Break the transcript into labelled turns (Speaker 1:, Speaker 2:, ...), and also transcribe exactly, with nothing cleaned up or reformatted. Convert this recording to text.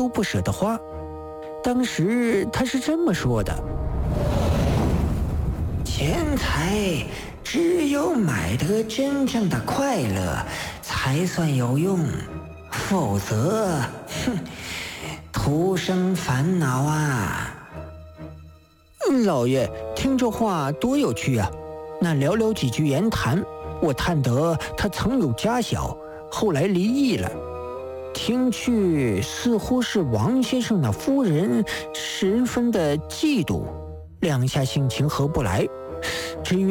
Speaker 1: 都不舍得花。当时他是这么说的：
Speaker 2: 钱财只有买得真正的快乐才算有用，否则，哼，徒生烦恼啊。
Speaker 1: 老爷，听这话多有趣啊！那寥寥几句言谈，我探得他曾有家小，后来离异了。听去似乎是王先生的夫人十分的嫉妒，两下性情合不来。至于